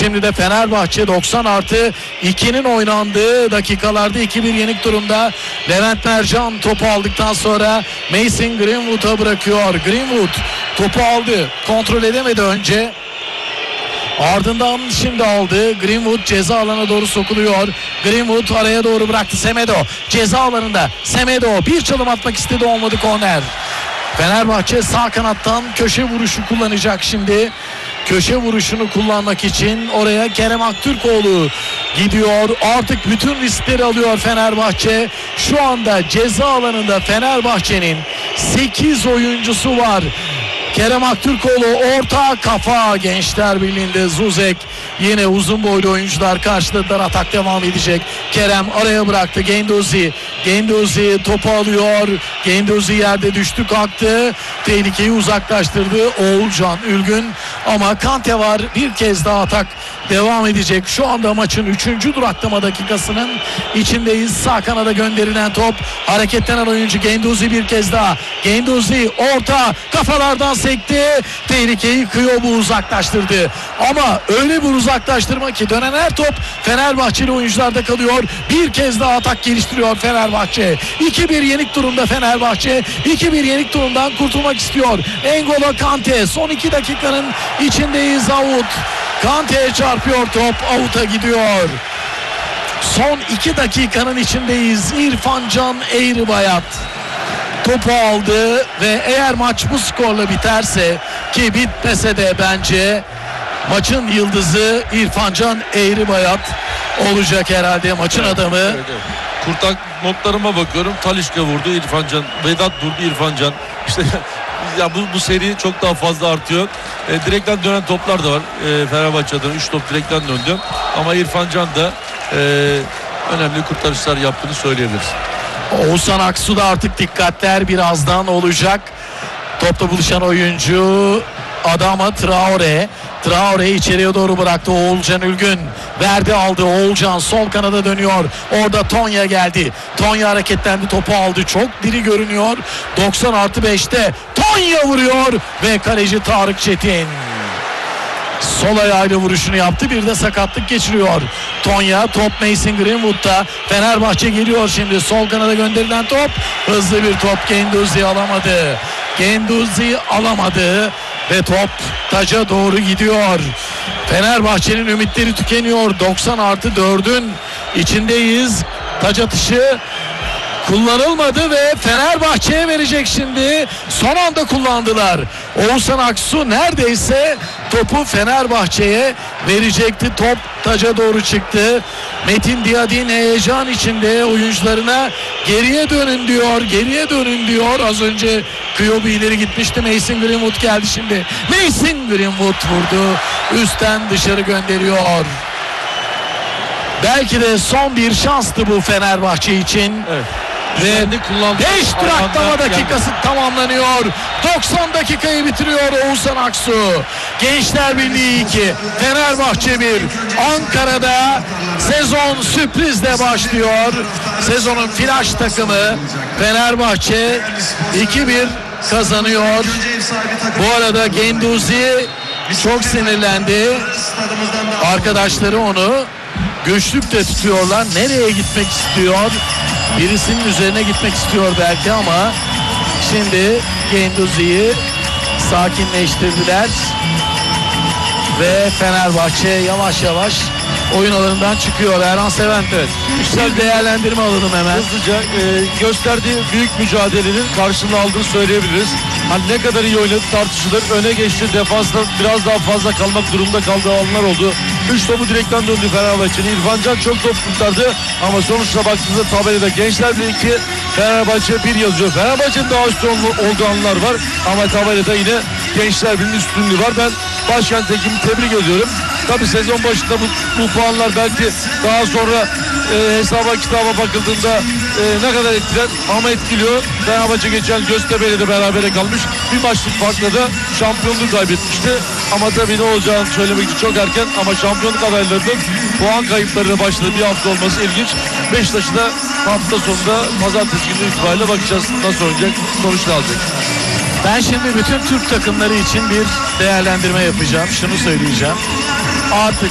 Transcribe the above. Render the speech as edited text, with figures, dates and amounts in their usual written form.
Şimdi de Fenerbahçe 90+2'nin oynandığı dakikalarda 2-1 yenik durumda. Levent Mercan topu aldıktan sonra Mason Greenwood'a bırakıyor. Greenwood topu aldı. Kontrol edemedi önce. Ardından şimdi aldı. Greenwood ceza alanına doğru sokuluyor. Greenwood araya doğru bıraktı. Semedo ceza alanında. Semedo bir çalım atmak istedi, olmadı, korner. Fenerbahçe sağ kanattan köşe vuruşu kullanacak şimdi. Köşe vuruşunu kullanmak için oraya Kerem Aktürkoğlu gidiyor. Artık bütün riskleri alıyor Fenerbahçe. Şu anda ceza alanında Fenerbahçe'nin 8 oyuncusu var. Kerem Aktürkoğlu orta, kafa. Gençler Birliği'nde Zuzek. Yine uzun boylu oyuncular karşıladılar. Atak devam edecek. Kerem araya bıraktı. Genduzi topu alıyor. Genduzi yerde düştü, kalktı. Tehlikeyi uzaklaştırdı Oğulcan Ülgün. Ama Kante var. Bir kez daha atak devam edecek. Şu anda maçın 3. duraklama dakikasının içindeyiz. Sağ kanada gönderilen top. Hareketlenen oyuncu Genduzi bir kez daha. Genduzi orta, kafalardan sekti. Tehlikeyi Kıyobu uzaklaştırdı. Ama öyle bir uzaklaştırma ki dönen her top Fenerbahçeli oyuncularda kalıyor. Bir kez daha atak geliştiriyor Fenerbahçe. 2-1 yenik durumda Fenerbahçe. 2-1 yenik durumdan kurtulmak istiyor. N'Golo Kante. Son 2 dakikanın içindeyiz. Out. Kante'ye çarpıyor top. Out'a gidiyor. Son 2 dakikanın içindeyiz. İrfan Can Eğribayat topu aldı ve eğer maç bu skorla biterse, ki bitmese de bence maçın yıldızı İrfan Can Eğribayat olacak herhalde, maçın adamı. Evet. Kurtak notlarıma bakıyorum. Talisca vurdu, İrfan Can. Vedat vurdu, İrfan Can. İşte ya bu seri çok daha fazla artıyor. Direkten dönen toplar da var. Fenerbahçe'den 3 top direkten döndü. Ama İrfan Can da önemli kurtarışlar yaptığını söyleyebiliriz. Oğuzhan Aksu da artık dikkatler birazdan olacak. Topla buluşan oyuncu Adama Traore. Traore içeriye doğru bıraktı. Oğulcan Ülgün verdi, aldı. Oğulcan sol kanada dönüyor. Orada Tonya geldi. Tonya hareketlendi, topu aldı. Çok diri görünüyor. 90+5'te Tonya vuruyor ve kaleci Tarık Çetin sol ayağıyla vuruşunu yaptı. Bir de sakatlık geçiriyor Tonya. Top Mason Greenwood'da. Fenerbahçe geliyor şimdi. Sol kanada gönderilen top. Hızlı bir top. Genduzi alamadı. Ve top taca doğru gidiyor. Fenerbahçe'nin ümitleri tükeniyor. 90+4'ün içindeyiz. Taç atışı kullanılmadı ve Fenerbahçe'ye verecek şimdi. Son anda kullandılar. Oğuzhan Aksu neredeyse topu Fenerbahçe'ye verecekti. Top taca doğru çıktı. Metin Diyadin heyecan içinde oyuncularına geriye dönün diyor. Az önce Kıyobu ileri gitmişti. Mason Greenwood geldi şimdi. Mason Greenwood vurdu. Üstten dışarı gönderiyor. Belki de son bir şanstı bu Fenerbahçe için. Evet. Ve 5 duraklama dakikası tamamlanıyor. 90 dakikayı bitiriyor Oğuzhan Aksu. Gençler Birliği 2, Fenerbahçe 1. Ankara'da sezon sürprizle başlıyor. Sezonun flash takımı Fenerbahçe 2-1 kazanıyor. Bu arada Genduzi çok sinirlendi. Arkadaşları onu güçlükle tutuyorlar. Nereye gitmek istiyor? Birisinin üzerine gitmek istiyor belki ama şimdi Genduzi'yi sakinleştirdiler ve Fenerbahçe yavaş yavaş oyun alanından çıkıyor. Erhan Seven, evet. güzel değerlendirme alalım hemen. Hızlıca gösterdiği büyük mücadelenin karşılığını aldığını söyleyebiliriz. Hani ne kadar iyi oynadı tartışılır. Öne geçti, defansta biraz daha fazla kalmak durumunda kaldığı alanlar oldu. 3 topu direkten döndü Fenerbahçe'nin. İrfan Can çok top kurtardı ama sonuçta baktığınızda tabelada Gençler Birliği 2, Fenerbahçe 1 yazıyor. Fenerbahçe'nin daha üstün olduğu anlar var ama tabelada yine Gençler Birliği'nin üstünlüğü var. Ben Başkent ekibini tebrik ediyorum. Tabii sezon başında bu puanlar belki daha sonra hesaba kitaba bakıldığında ne kadar etkiler ama etkiliyor. Fenerbahçe geçen Göztepe'yle de berabere kalmış. Bir maçlık farkla da şampiyonluğu kaybetmişti. Ama tabii ne olacağını söylemek için çok erken ama şampiyonluk adaylarının puan kayıplarıyla başladığı bir hafta olması ilginç. Beşiktaş'ı da hafta sonunda pazartesi günü itibariyle bakacağız nasıl oynayacak, sonuçta alacak. Ben şimdi bütün Türk takımları için bir değerlendirme yapacağım. Şunu söyleyeceğim. Artık